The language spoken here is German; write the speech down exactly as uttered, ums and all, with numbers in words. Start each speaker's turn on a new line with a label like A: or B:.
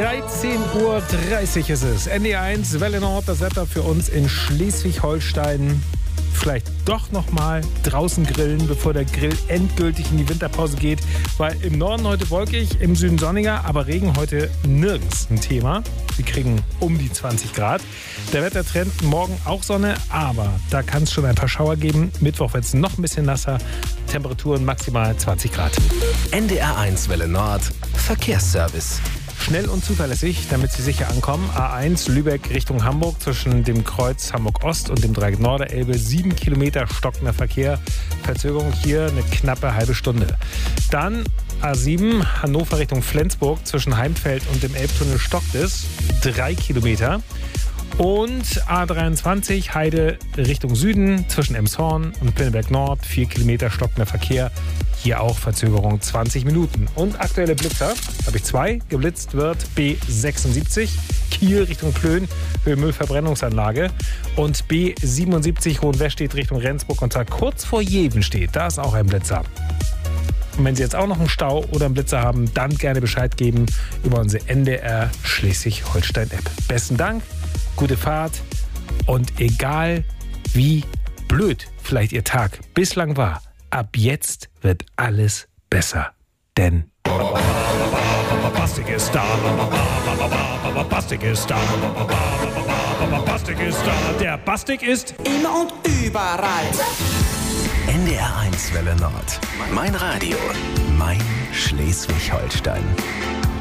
A: dreizehn Uhr dreißig ist es. N D R eins, Welle Nord, das Wetter für uns in Schleswig-Holstein. Vielleicht doch noch mal draußen grillen, bevor der Grill endgültig in die Winterpause geht. Weil im Norden heute wolkig, im Süden sonniger, aber Regen heute nirgends ein Thema. Wir kriegen um die zwanzig Grad. Der Wettertrend morgen auch Sonne, aber da kann es schon ein paar Schauer geben. Mittwoch wird es noch ein bisschen nasser. Temperaturen maximal zwanzig Grad.
B: N D R eins Welle Nord, Verkehrsservice.
A: Schnell und zuverlässig, damit Sie sicher ankommen. A eins Lübeck Richtung Hamburg zwischen dem Kreuz Hamburg-Ost und dem Dreieck Norderelbe. Sieben Kilometer stockender Verkehr. Verzögerung hier eine knappe halbe Stunde. Dann A sieben Hannover Richtung Flensburg zwischen Heimfeld und dem Elbtunnel stockt es. Drei Kilometer. Und A dreiundzwanzig Heide Richtung Süden zwischen Emshorn und Pinneberg Nord. Vier Kilometer stockender Verkehr. Hier auch Verzögerung zwanzig Minuten. Und aktuelle Blitzer, habe ich zwei. Geblitzt wird B sechsundsiebzig, Kiel Richtung Plön, Höhe Müllverbrennungsanlage. Und B siebenundsiebzig, Hohenwestedt Richtung Rendsburg. Und zwar kurz vor Jevenstedt, da ist auch ein Blitzer. Und wenn Sie jetzt auch noch einen Stau oder einen Blitzer haben, dann gerne Bescheid geben über unsere N D R Schleswig-Holstein-App. Besten Dank, gute Fahrt und egal wie blöd vielleicht Ihr Tag bislang war, ab jetzt wird alles besser, denn
C: Bastik ist da, Bastik ist da, Bastik ist da, der Bastik ist
D: immer und überall.
B: N D R eins Welle Nord, mein Radio, mein Schleswig-Holstein.